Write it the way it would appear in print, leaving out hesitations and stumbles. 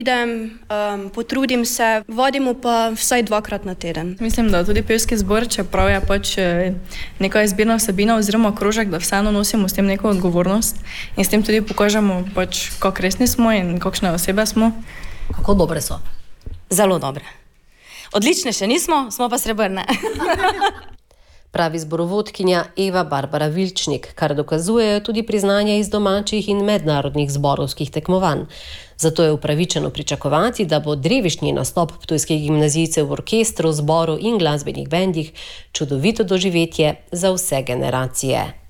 Idem, potrudim se, vadimo pa vsaj 2-krat na teden. Mislim, da tudi pevski zbor, čeprav je pač neka izbirna vsebina oziroma krožek, da vseeno nosimo s tem neko odgovornost in s tem tudi pokažemo pač, kako resni smo in kakšne osebe smo. Kako dobre so? Zelo dobre. Odlične še nismo, smo pa srebrne. Pravi zborovodkinja Eva Barbara Vilčnik, kar dokazujejo tudi priznanja iz domačih in mednarodnih zborovskih tekmovanj. Zato je upravičeno pričakovati, da bo drevišnji nastop ptujskih gimnazijcev v orkestru, zboru in glasbenih bendih čudovito doživetje za vse generacije.